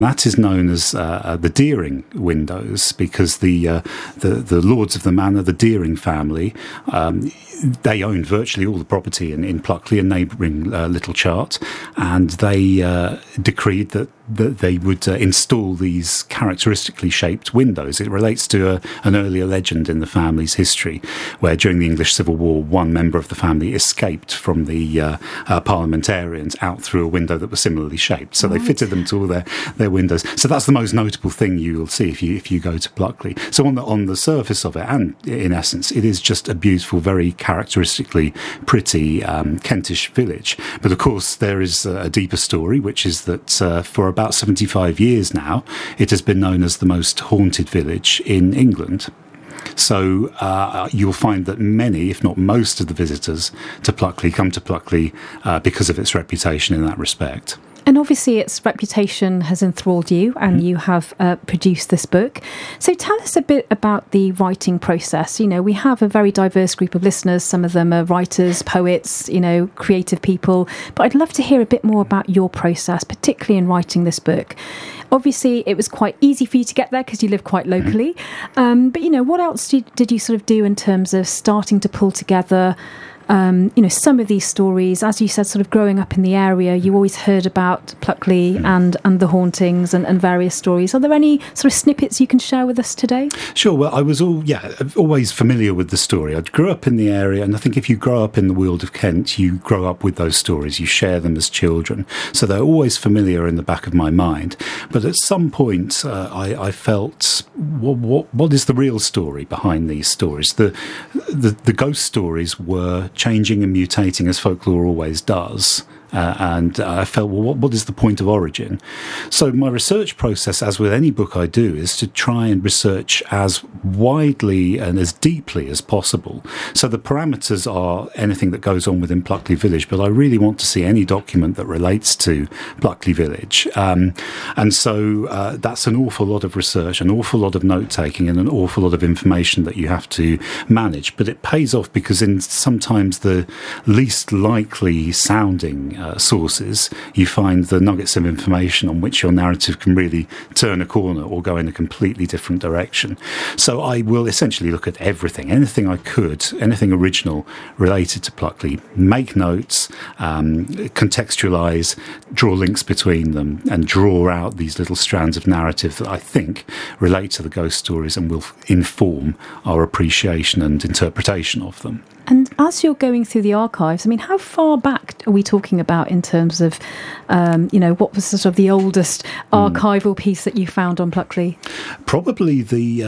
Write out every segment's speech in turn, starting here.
That is known as the Deering windows, because the lords of the manor, the Deering family, they owned virtually all the property in Pluckley and neighbouring Little Chart, and they decreed that they would install these characteristically shaped windows. It relates to an earlier legend in the family's history, where during the English Civil War, one member of the family escaped from the parliamentarians out through a window that was similarly shaped. So they fitted them to all their windows. So that's the most notable thing you will see if you go to Pluckley. So on the surface of it, and in essence, it is just a beautiful, very characteristically pretty Kentish village. But of course, there is a deeper story, which is that for about 75 years now, it has been known as the most haunted village in England. So you'll find that many, if not most, of the visitors to Pluckley come to Pluckley because of its reputation in that respect. And obviously its reputation has enthralled you, and you have produced this book. So tell us a bit about the writing process. You know, we have a very diverse group of listeners. Some of them are writers, poets, creative people. But I'd love to hear a bit more about your process, particularly in writing this book. Obviously, it was quite easy for you to get there because you live quite locally. But, what else did you sort of do in terms of starting to pull together some of these stories? As you said, sort of growing up in the area, you always heard about Pluckley and the hauntings and various stories. Are there any sort of snippets you can share with us today? Sure. Well, I was always familiar with the story. I grew up in the area, and I think if you grow up in the Weald of Kent, you grow up with those stories. You share them as children. So they're always familiar in the back of my mind. But at some point, I felt, what is the real story behind these stories? The ghost stories were changing and mutating, as folklore always does. And I felt, well, what is the point of origin? So my research process, as with any book I do, is to try and research as widely and as deeply as possible. So the parameters are anything that goes on within Pluckley Village, but I really want to see any document that relates to Pluckley Village. And so that's an awful lot of research, an awful lot of note-taking, and an awful lot of information that you have to manage. But it pays off, because in sometimes the least likely sounding sources, you find the nuggets of information on which your narrative can really turn a corner or go in a completely different direction. So I will essentially look at everything, anything I could, anything original related to Pluckley, make notes, contextualise, draw links between them, and draw out these little strands of narrative that I think relate to the ghost stories and will inform our appreciation and interpretation of them. And as you're going through the archives, I mean, how far back are we talking about in terms of, what was sort of the oldest archival piece that you found on Pluckley? Probably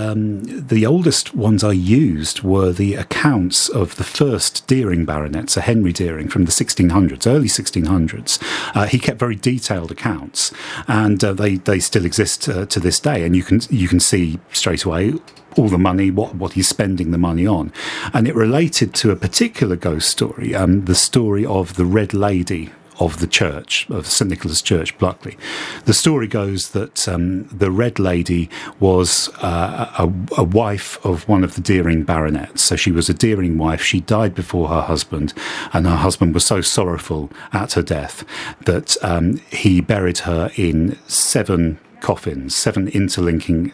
the oldest ones I used were the accounts of the first Deering baronet, Sir Henry Deering, from the 1600s, early 1600s. He kept very detailed accounts, and they still exist to this day. And you can see straight away all the money, what he's spending the money on. And it related to a particular ghost story, the story of the Red Lady of the church, of St Nicholas Church, Pluckley. The story goes that the Red Lady was a wife of one of the Deering baronets. So she was a Deering wife. She died before her husband, and her husband was so sorrowful at her death that he buried her in seven interlinking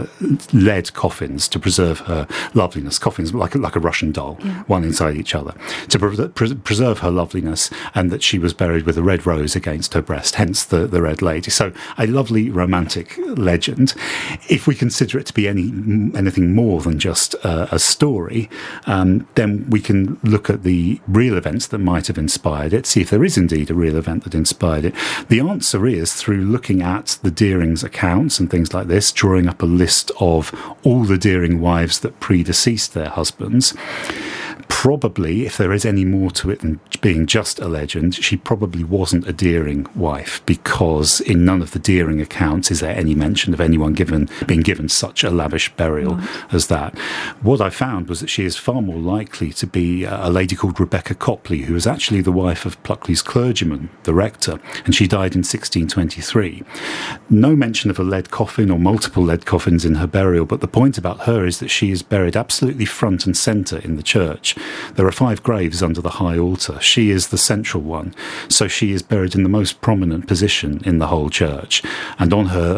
lead coffins to preserve her loveliness. Coffins like a Russian doll, one inside each other, to preserve her loveliness, and that she was buried with a red rose against her breast, hence the Red Lady. So a lovely romantic legend. If we consider it to be anything more than just a story, then we can look at the real events that might have inspired it, see if there is indeed a real event that inspired it. The answer is through looking at the Deering's accounts and things like this, drawing up a list of all the Deering wives that predeceased their husbands. Probably, if there is any more to it than being just a legend, she probably wasn't a Deering wife, because in none of the Deering accounts is there any mention of anyone being given such a lavish burial as that. What I found was that she is far more likely to be a lady called Rebecca Copley, who was actually the wife of Pluckley's clergyman, the rector, and she died in 1623. No mention of a lead coffin or multiple lead coffins in her burial, but the point about her is that she is buried absolutely front and centre in the church. There are 5 graves under the high altar. She is the central one. So she is buried in the most prominent position in the whole church. And on her